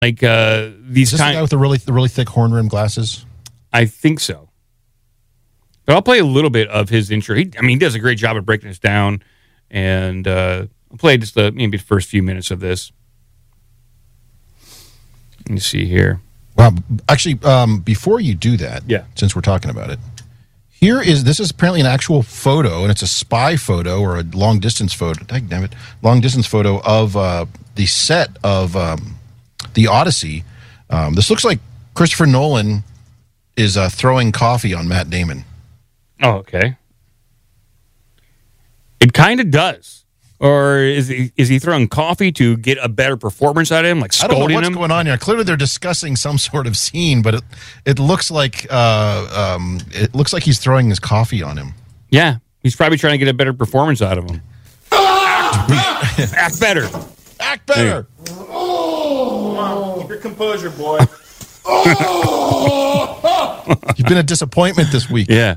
Like these Is this the guy with the really thick horn rimmed glasses? I think so. But I'll play a little bit of his intro. He does a great job of breaking this down, and I'll play just maybe the first few minutes of this. Let me see here. Well, actually, before you do that, since we're talking about it, this is apparently an actual photo, and it's a spy photo or a long distance photo. Damn it, long distance photo of the set of the Odyssey. This looks like Christopher Nolan is throwing coffee on Matt Damon. Oh, okay. It kind of does. Or is he throwing coffee to get a better performance out of him, like scolding him? I don't know what's going on here. Clearly, they're discussing some sort of scene, but it looks like he's throwing his coffee on him. Yeah, he's probably trying to get a better performance out of him. Act better. Act better. Keep your composure, boy. You've been a disappointment this week. Yeah.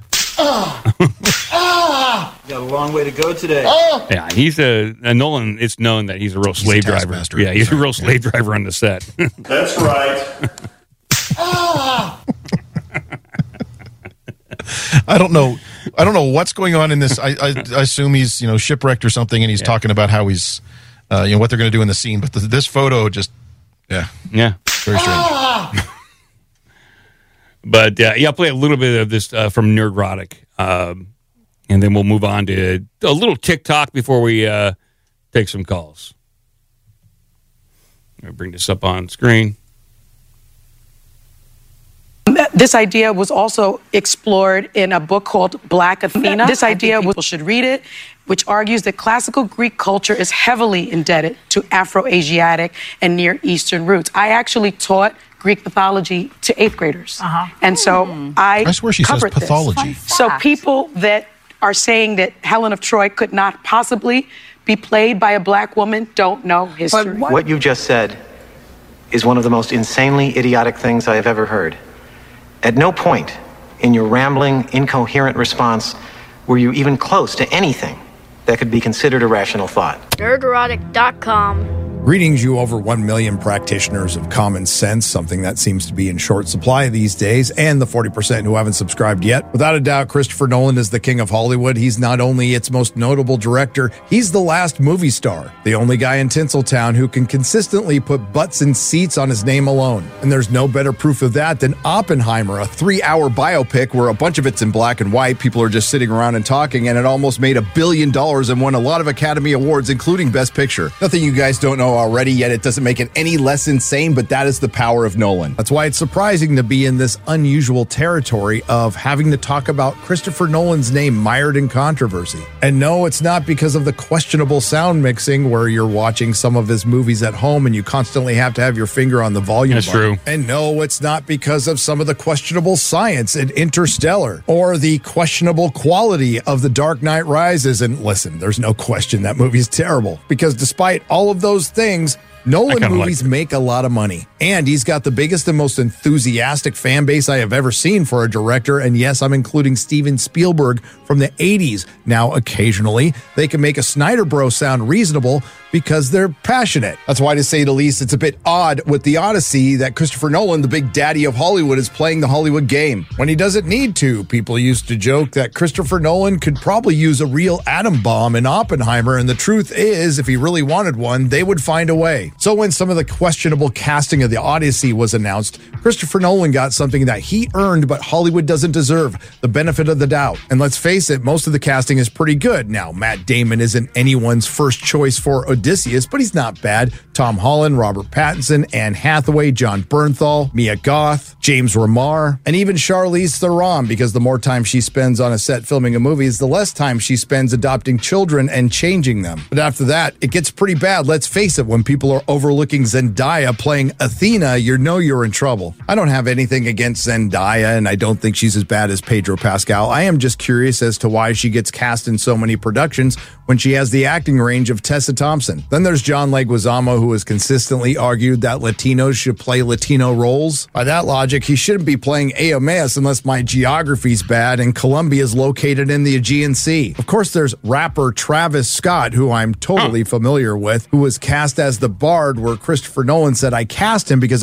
You got a long way to go today. Yeah, he's Nolan. It's known that he's a real slave driver. Yeah, he's a real slave driver on the set. That's right. I don't know what's going on in this. I assume he's shipwrecked or something, and he's talking about how he's what they're going to do in the scene. But this photo just very strange. But I'll play a little bit of this from Nerdrotic, and then we'll move on to a little TikTok before we take some calls. I'll bring this up on screen. This idea was also explored in a book called Black Athena. This idea, people should read it, which argues that classical Greek culture is heavily indebted to Afro-Asiatic and Near Eastern roots. I actually taught Greek mythology to 8th graders. And so I swear she says pathology. So people that are saying that Helen of Troy could not possibly be played by a black woman don't know history. What you just said is one of the most insanely idiotic things I have ever heard. At no point in your rambling, incoherent response were you even close to anything that could be considered a rational thought. Nerdrotic.com. Greetings, you over 1 million practitioners of common sense, something that seems to be in short supply these days, and the 40% who haven't subscribed yet. Without a doubt, Christopher Nolan is the king of Hollywood. He's not only its most notable director, he's the last movie star, the only guy in Tinseltown who can consistently put butts in seats on his name alone. And there's no better proof of that than Oppenheimer, a 3-hour biopic where a bunch of it's in black and white, people are just sitting around and talking, and it almost made $1 billion and won a lot of Academy Awards, including Best Picture. Nothing you guys don't know already, yet it doesn't make it any less insane, but that is the power of Nolan. That's why it's surprising to be in this unusual territory of having to talk about Christopher Nolan's name mired in controversy. And no, it's not because of the questionable sound mixing where you're watching some of his movies at home and you constantly have to have your finger on the volume button. True. And no, it's not because of some of the questionable science in Interstellar or the questionable quality of The Dark Knight Rises. And listen, there's no question that movie's terrible, because despite all of those things, Nolan movies make a lot of money, and he's got the biggest and most enthusiastic fan base I have ever seen for a director. And yes, I'm including Steven Spielberg from the 80s. Now, occasionally, they can make a Snyder Bros sound reasonable because they're passionate. That's why, to say the least, it's a bit odd with The Odyssey that Christopher Nolan, the big daddy of Hollywood, is playing the Hollywood game when he doesn't need to. People used to joke that Christopher Nolan could probably use a real atom bomb in Oppenheimer, and the truth is, if he really wanted one, they would find a way. So when some of the questionable casting of The Odyssey was announced, Christopher Nolan got something that he earned but Hollywood doesn't deserve, the benefit of the doubt. And let's face it, most of the casting is pretty good. Now, Matt Damon isn't anyone's first choice for Odysseus, but he's not bad. Tom Holland, Robert Pattinson, Anne Hathaway, John Bernthal, Mia Goth, James Remar, and even Charlize Theron, because the more time she spends on a set filming a movie is the less time she spends adopting children and changing them. But after that, it gets pretty bad. Let's face it, when people are overlooking Zendaya playing Athena, you know you're in trouble. I don't have anything against Zendaya, and I don't think she's as bad as Pedro Pascal. I am just curious as to why she gets cast in so many productions when she has the acting range of Tessa Thompson. Then there's John Leguizamo, who has consistently argued that Latinos should play Latino roles. By that logic, he shouldn't be playing Eomeus unless my geography's bad and Colombia is located in the Aegean Sea. Of course, there's rapper Travis Scott, who I'm totally familiar with, who was cast as the bar Regard, where Christopher Nolan said, I cast him because